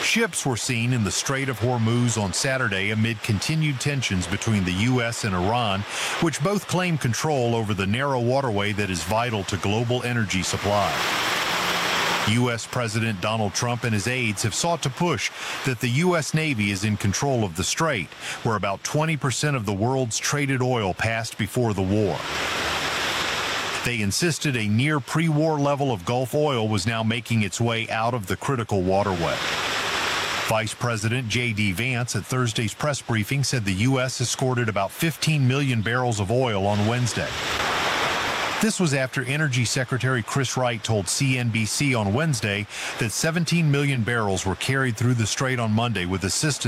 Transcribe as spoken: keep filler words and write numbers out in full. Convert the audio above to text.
Ships were seen in the Strait of Hormuz on Saturday amid continued tensions between the U S and Iran, which both claim control over the narrow waterway that is vital to global energy supply. U S President Donald Trump and his aides have sought to push that the U S Navy is in control of the strait, where about twenty percent of the world's traded oil passed before the war. They insisted a near pre-war level of Gulf oil was now making its way out of the critical waterway. Vice President J D Vance at Thursday's press briefing said the U S escorted about fifteen million barrels of oil on Wednesday. This was after Energy Secretary Chris Wright told C N B C on Wednesday that seventeen million barrels were carried through the strait on Monday with assistance